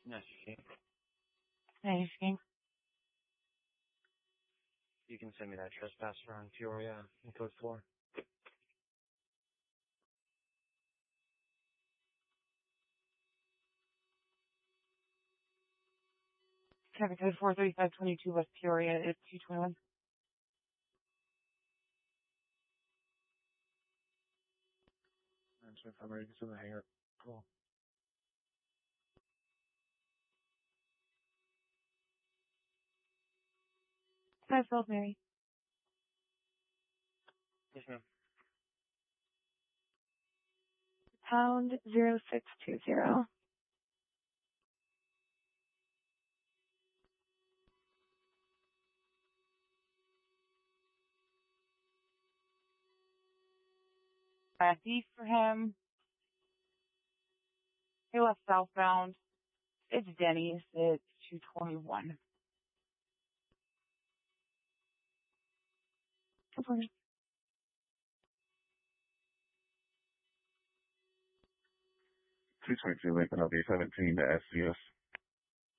Yes, Hey, Shane. you can send me that trespasser on Peoria in code 4. Traffic code 43522 West Peoria is 221. I'm sorry if I'm ready to send the hangar. Cool. Hi, Mary. Yes, ma'am. Pound 0620. D for him. He left southbound. It's Denny's. It's 221. Good morning. 222 Lincoln, LB 17 to SCS.